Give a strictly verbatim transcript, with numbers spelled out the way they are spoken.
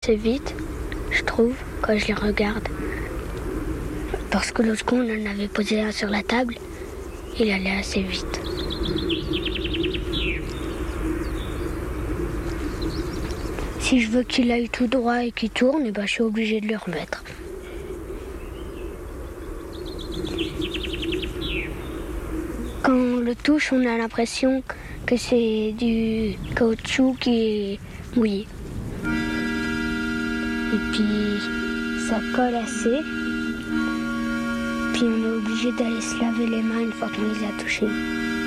assez vite, je trouve, quand je les regarde. Parce que l'autre coup, on en avait posé un sur la table, il allait assez vite. Si je veux qu'il aille tout droit et qu'il tourne, eh ben, je suis obligée de le remettre. Quand on le touche, on a l'impression que c'est du caoutchouc qui est mouillé. Et puis ça colle assez. Puis on est obligé d'aller se laver les mains une fois qu'on les a touchés.